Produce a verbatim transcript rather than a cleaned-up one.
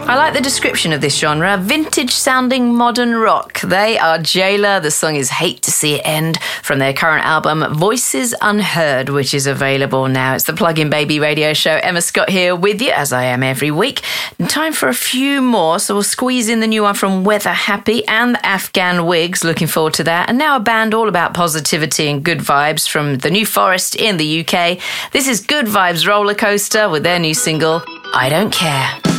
I like the description of this genre, vintage-sounding modern rock. They are Jailer. The song is Hate to See It End from their current album, Voices Unheard, which is available now. It's the Plug-in Baby radio show. Emma Scott here with you, as I am every week. And time for a few more, so we'll squeeze in the new one from Weather Happy and the Afghan Wigs. Looking forward to that. And now a band all about positivity and good vibes from the New Forest in the U K. This is Good Vibes Roller Coaster with their new single, I Don't Care.